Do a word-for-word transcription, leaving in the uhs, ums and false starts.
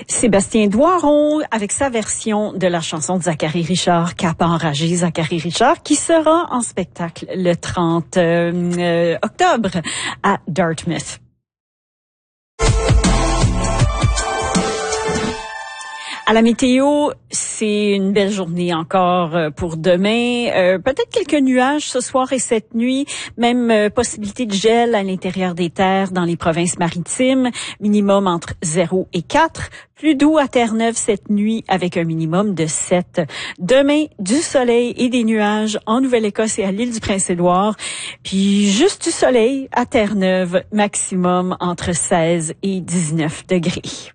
Sébastien Doiron avec sa version de la chanson de Zachary Richard, Cap enragé, Zachary Richard, qui sera en spectacle le trente euh, euh, octobre à Dartmouth. À la météo, c'est une belle journée encore pour demain. Euh, peut-être quelques nuages ce soir et cette nuit, même euh, possibilité de gel à l'intérieur des terres dans les provinces maritimes, minimum entre zéro et quatre. Plus doux à Terre-Neuve cette nuit avec un minimum de sept. Demain, du soleil et des nuages en Nouvelle-Écosse et à l'île du Prince-Édouard. Puis juste du soleil à Terre-Neuve, maximum entre seize et dix-neuf degrés.